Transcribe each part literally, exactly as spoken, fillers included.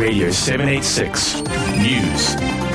Radio seven eighty-six News.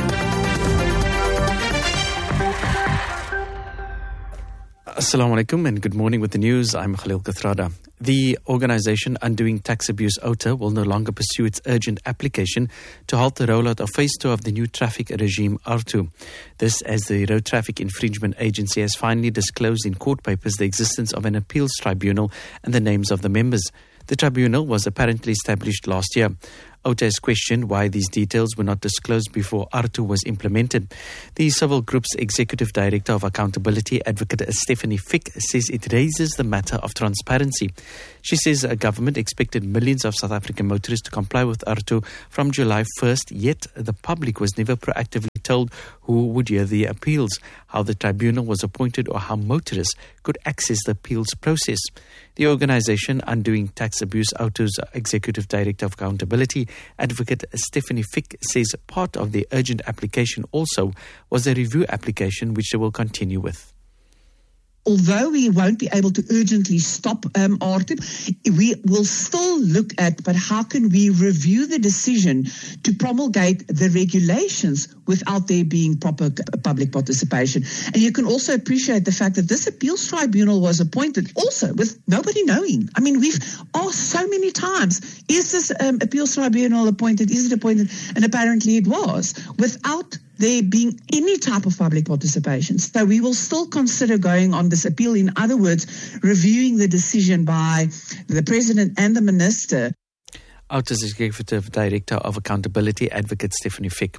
Assalamu alaikum and good morning with the news. I'm Khalil Kathrada. The organisation Undoing Tax Abuse OTA will no longer pursue its urgent application to halt the rollout of phase two of the new traffic regime R two. This as the Road Traffic Infringement Agency has finally disclosed in court papers the existence of an appeals tribunal and the names of the members. The tribunal was apparently established last year. OTA has questioned why these details were not disclosed before R two was implemented. The Civil Group's Executive Director of Accountability, Advocate Stephanie Fick, says it raises the matter of transparency. She says a government expected millions of South African motorists to comply with R two from July first, yet the public was never proactively told who would hear the appeals, how the tribunal was appointed, or how motorists could access the appeals process. The organisation Undoing Tax Abuse OTA's Executive Director of Accountability, Advocate Stephanie Fick, says part of the urgent application also was a review application which they will continue with. Although we won't be able to urgently stop um, R two, we will still look at, but how can we review the decision to promulgate the regulations without there being proper public participation? And you can also appreciate the fact that this appeals tribunal was appointed also with nobody knowing. I mean, we've asked so many times, is this um, appeals tribunal appointed? Is it appointed? And apparently it was, without there being any type of public participation. So we will still consider going on this appeal. In other words, reviewing the decision by the President and the Minister. OTA's Executive Director of Accountability, Advocate Stephanie Fick.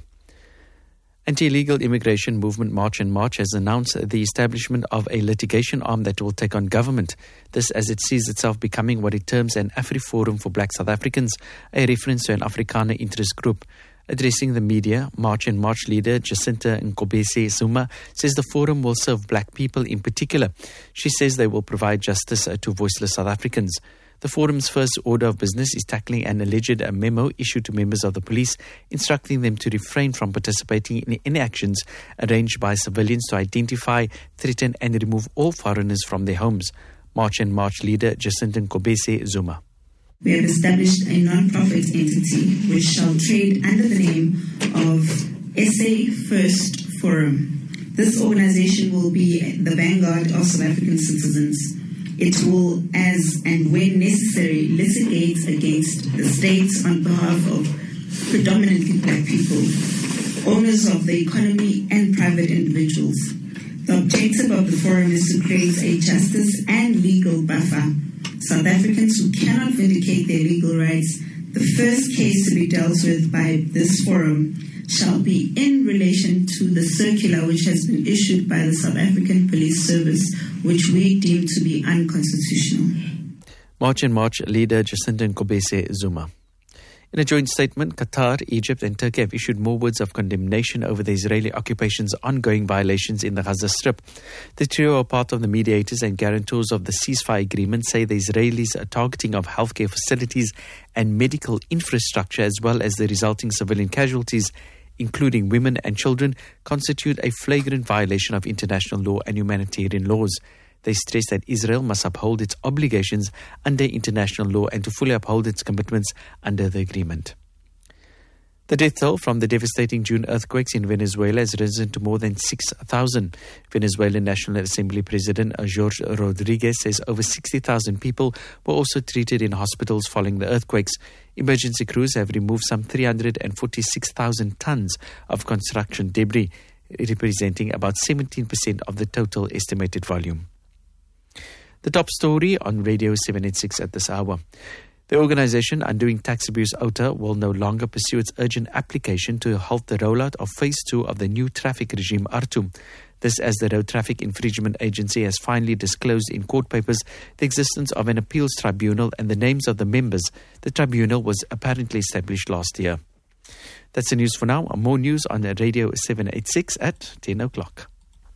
Anti-illegal immigration movement March and March has announced the establishment of a litigation arm that will take on government. This as it sees itself becoming what it terms an AfriForum for Black South Africans, a reference to an Afrikaner interest group. Addressing the media, March and March leader Jacinta Nkobese Zuma says the forum will serve black people in particular. She says they will provide justice to voiceless South Africans. The forum's first order of business is tackling an alleged memo issued to members of the police, instructing them to refrain from participating in any actions arranged by civilians to identify, threaten and remove all foreigners from their homes. March and March leader Jacinta Nkobese Zuma. We have established a non-profit entity which shall trade under the name of S A First Forum. This organization will be the vanguard of South African citizens. It will, as and when necessary, litigate against the state on behalf of predominantly black people, owners of the economy and private individuals. The objective of the forum is to create a justice and legal buffer. South Africans who cannot vindicate their legal rights, the first case to be dealt with by this forum shall be in relation to the circular which has been issued by the South African Police Service, which we deem to be unconstitutional. March and March leader Jacinta Nkobese Zuma. In a joint statement, Qatar, Egypt and Turkey have issued more words of condemnation over the Israeli occupation's ongoing violations in the Gaza Strip. The trio are part of the mediators and guarantors of the ceasefire agreement, say the Israelis' targeting of healthcare facilities and medical infrastructure, as well as the resulting civilian casualties, including women and children, constitute a flagrant violation of international law and humanitarian laws. They stress that Israel must uphold its obligations under international law and to fully uphold its commitments under the agreement. The death toll from the devastating June earthquakes in Venezuela has risen to more than six thousand. Venezuelan National Assembly President Jorge Rodriguez says over sixty thousand people were also treated in hospitals following the earthquakes. Emergency crews have removed some three hundred forty-six thousand tons of construction debris, representing about seventeen percent of the total estimated volume. The top story on Radio seven eighty-six at this hour. The organisation Undoing Tax Abuse OTA will no longer pursue its urgent application to halt the rollout of phase two of the new traffic regime R two. This as the Road Traffic Infringement Agency has finally disclosed in court papers the existence of an appeals tribunal and the names of the members. The tribunal was apparently established last year. That's the news for now. More news on Radio seven eighty-six at ten o'clock.